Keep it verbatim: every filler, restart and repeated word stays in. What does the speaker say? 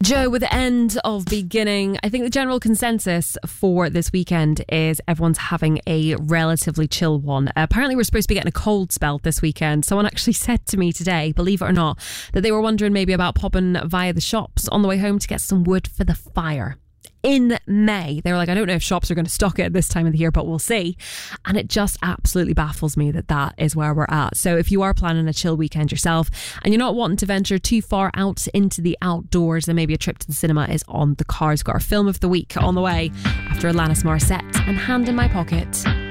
Joe, with the end of beginning, I think the general consensus for this weekend is everyone's having a relatively chill one. Uh, apparently we're supposed to be getting a cold spell this weekend. Someone actually said to me today, believe it or not, that they were wondering maybe about popping via the shops on the way home to get some wood for the fire. In May, they were like, I don't know if shops are going to stock it at this time of the year, but we'll see. And it just absolutely baffles me that that is where we're at. So if you are planning a chill weekend yourself and you're not wanting to venture too far out into the outdoors, then maybe a trip to the cinema is on the cards. We've got our film of the week on the way after Alanis Morissette and Hand in My Pocket.